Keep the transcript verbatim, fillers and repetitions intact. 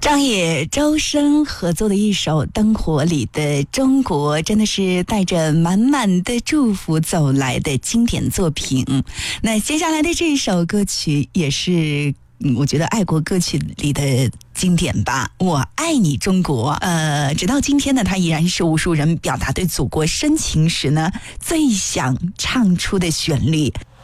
张也周深合作的一首《灯火里的中国》，真的是带着满满的祝福走来的经典作品。那接下来的这一首歌曲也是我觉得爱国歌曲里的经典吧，我爱你中国。呃，直到今天呢，它依然是无数人表达对祖国深情时呢最想唱出的旋律。